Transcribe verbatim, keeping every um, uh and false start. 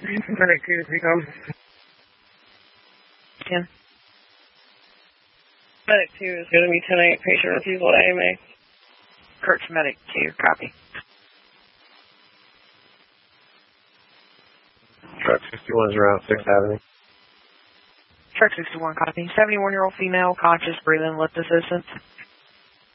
Medic two, three, come. ten. Medic two is going to be ten eight, patient refusal to A M A. Kurtz Medic two, copy. Truck sixty-one is around sixth Avenue. Truck sixty-one, copy. seventy-one-year-old female, conscious, breathing, lift assistance.